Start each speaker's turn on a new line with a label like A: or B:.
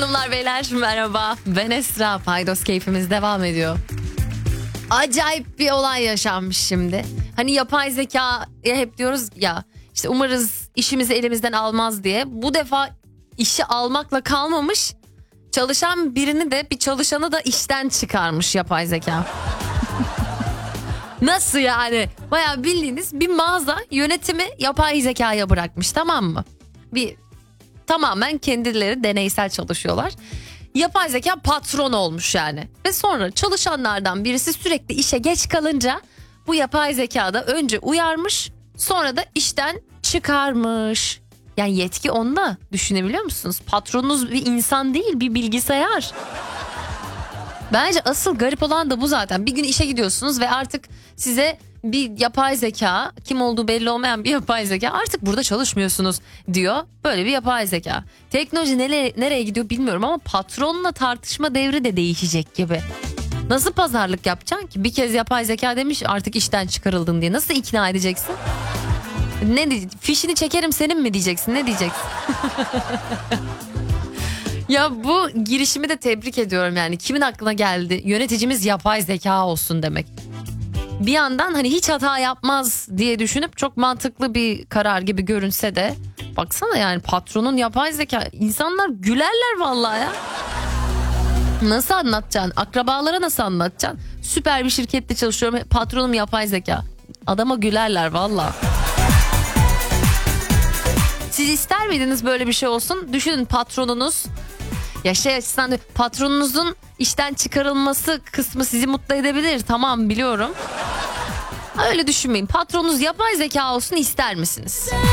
A: Hanımlar beyler merhaba, ben Esra. Paydos keyfimiz devam ediyor. Acayip bir olay yaşanmış şimdi. Hani yapay zeka hep diyoruz ya, işte umarız işimizi elimizden almaz diye. Bu defa işi almakla kalmamış, çalışan birini de, bir çalışanı da işten çıkarmış yapay zeka. Nasıl yani? Bayağı bildiğiniz bir mağaza yönetimi yapay zekaya bırakmış, tamam mı? Tamamen kendileri deneysel çalışıyorlar. Yapay zeka patron olmuş yani. Ve sonra çalışanlardan birisi sürekli işe geç kalınca bu yapay zeka da önce uyarmış, sonra da işten çıkarmış. Yani yetki onda, düşünebiliyor musunuz? Patronunuz bir insan değil, bir bilgisayar. Bence asıl garip olan da bu zaten. Bir gün işe gidiyorsunuz ve artık size bir yapay zeka, kim olduğu belli olmayan bir yapay zeka, artık burada çalışmıyorsunuz diyor. Böyle bir yapay zeka. Teknoloji nereye gidiyor bilmiyorum ama patronla tartışma devri de değişecek gibi. Nasıl pazarlık yapacaksın ki? Bir kez yapay zeka demiş artık işten çıkarıldın diye. Nasıl ikna edeceksin? Fişini çekerim senin mi diyeceksin? Ne diyeceksin? Ya bu girişimi de tebrik ediyorum yani. Kimin aklına geldi? Yöneticimiz yapay zeka olsun demek. Bir yandan hani hiç hata yapmaz diye düşünüp çok mantıklı bir karar gibi görünse de, baksana yani patronun yapay zeka, insanlar gülerler vallahi ya. Nasıl anlatacaksın? Akrabalara nasıl anlatacaksın? Süper bir şirkette çalışıyorum, patronum yapay zeka. Adama gülerler vallahi. Siz ister miydiniz böyle bir şey olsun? Düşünün, patronunuz, ya şey açısından, patronunuzun işten çıkarılması kısmı sizi mutlu edebilir. Tamam, biliyorum. Öyle düşünmeyin. Patronunuz yapay zeka olsun ister misiniz?